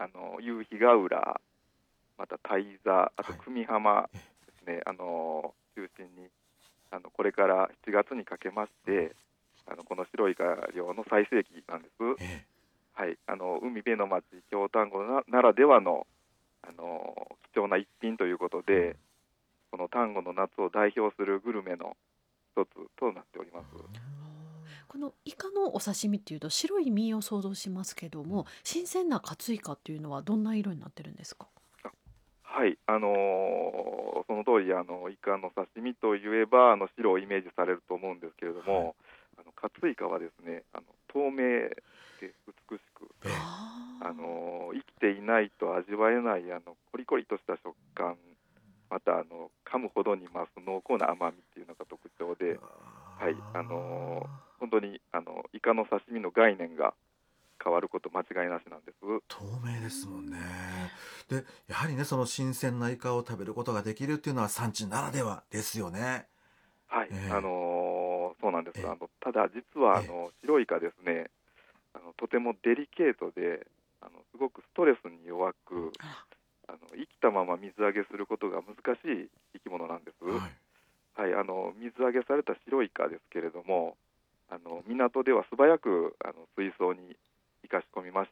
夕日ヶ浦、また大座、あとはい久美浜ですね、中心にこれから7月にかけましてこの白イカ漁の最盛期なんです。 えはい、海辺の町京丹後ならではの、貴重な一品ということで、この丹後の夏を代表するグルメの一つとなっております。 このイカのお刺身っていうと白い身を想像しますけども、新鮮な活イカっていうのはどんな色になってるんですか？ はい、その通りイカの刺身といえば白をイメージされると思うんですけれども、活イカはですね透明で美しく、 え生きていないと味わえないコリコリとした食感、また噛むほどに増す濃厚な甘みっていうのが特徴で、はい、本当にイカの刺身の概念が変わること間違いなしなんです。 透明ですもんね。でやはりね、その新鮮なイカを食べることができるっていうのは産地ならではですよね。 はい、 えそうなんです。 えただ実はえ白イカですね、とてもデリケートですごくストレスに弱く、生きたまま水揚げすることが難しい生き物なんです。 はいはい、水揚げされた白イカですけれども、港では素早く水槽に生かし込みまして、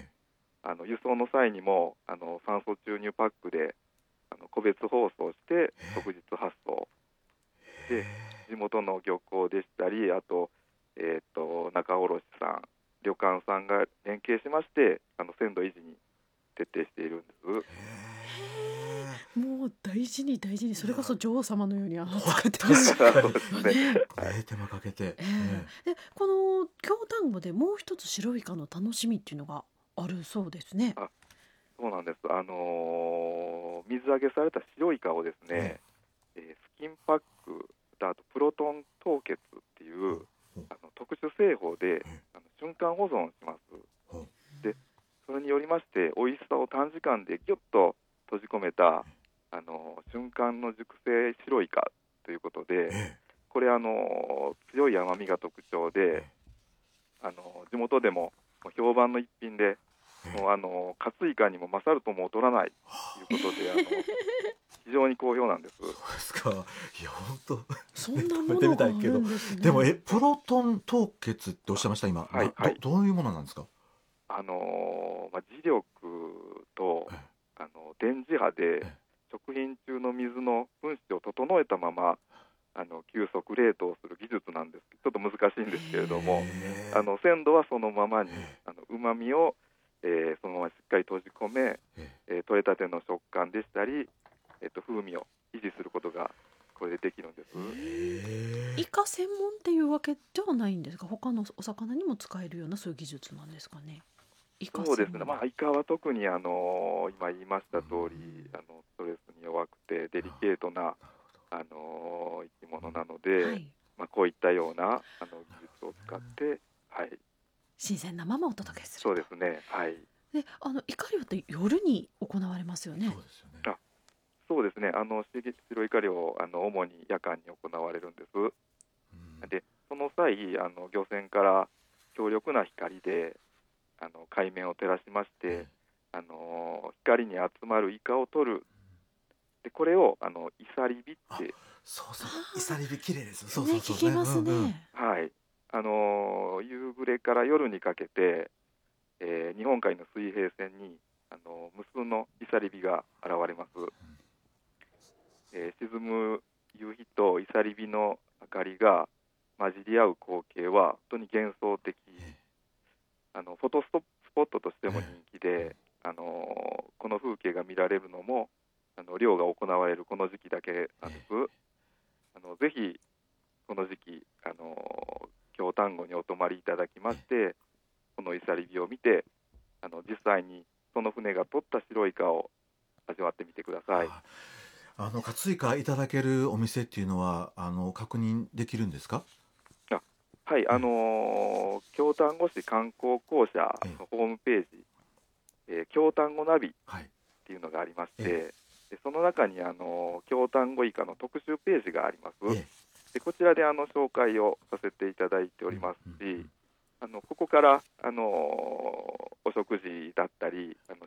え輸送の際にも酸素注入パックで個別包装して即日発送で、地元の漁港でしたり、あと、仲卸さん、旅館さんが連携しまして鮮度維持に徹底しているんです。 もう大事に大事に、それこそ女王様のように扱ってる確かにそうですね。はい、 手間かけて、 でこの京丹後でもう一つ白イカの楽しみっていうのがあるそうですね。 あ、そうなんです。水揚げされた白イカをですね、スキンパックとあとプロトン凍結っていう特殊製法で瞬間保存します。で、それによりまして美味しさを短時間でギュッと閉じ込めた瞬間の熟成白イカということで、これ強い甘みが特徴で、地元でも評判の一品で、もう活イカにも勝るとも劣らないということで非常に好評なんです。 そうですか。いや本当そんなも食べてのがあみたいけど、 るんですね。 でもプロトン凍結っておっしゃいました今、 はいはい、 どういうものなんですか？ 磁力と電磁波でえ食品中の水の分子を整えたまま急速冷凍する技術なんです。ちょっと難しいんですけれども、鮮度はそのままにうまみを、そのまましっかり閉じ込め、取れたての食感でしたり、風味を維持することがこれでできるんです。 イカ専門っていうわけではないんですか？他のお魚にも使えるようなそういう技術なんですかね？イカそうですね、 専門。 イカは特に今言いました通りストレスに弱くてデリケートな生き物なので、 はい、 こういったような技術を使って、はい、 新鮮なままお届けすると。 そうですね、はい、 でイカ漁って夜に行われますよね。 そうですよね。 あそうですね、白イカ漁主に夜間に行われるんです。でその際漁船から強力な光で海面を照らしまして、光に集まるイカを取る。でこれをイサリビって、 そうそう、イサリビ綺麗です。そうね、 そうそう聞きますね。 はい、夕暮れから夜にかけて、日本海の水平線に無数のイサリビが現れます。沈む夕日とイサリビの明かりが混じり合う光景は本当に幻想的、フォトスポットとしても人気で、この風景が見られるのも漁が行われるこの時期だけなんです。ぜひこの時期京丹後にお泊まりいただきまして、このイサリビを見て実際にその船が取った白イカを味わってみてください。 活イカいただけるお店っていうのは確認できるんですか？ はい、京丹後市観光公社のホームページ、京丹後ナビっていうのがありまして、でその中に京丹後イカの特集ページがあります。でこちらで紹介をさせていただいておりますし、ここからお食事だったり